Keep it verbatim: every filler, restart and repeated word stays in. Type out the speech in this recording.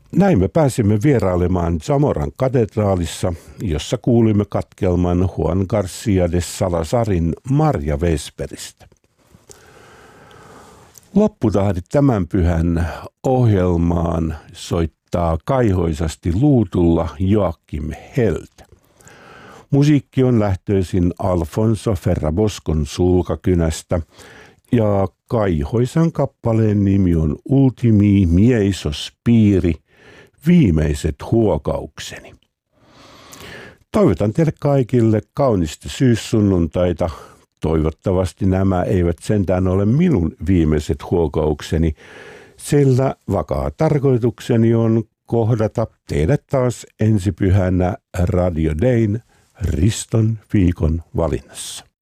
Näin me pääsimme vierailemaan Zamoran katedraalissa, jossa kuulimme katkelman Juan García de Salazarin Maria Vesperistä. Lopputahdit tämän pyhän ohjelmaan soittaa kaihoisasti luutulla Joakim Held. Musiikki on lähtöisin Alfonso Ferraboscon sulkakynästä ja kaihoisan kappaleen nimi on Ultimi miei sospiri, viimeiset huokaukseni. Toivotan teille kaikille kaunista syyssunnuntaita. Toivottavasti nämä eivät sentään ole minun viimeiset huokaukseni, sillä vakaa tarkoitukseni on kohdata teidät taas ensi pyhänä Radio Dayn Riston viikon valinnassa.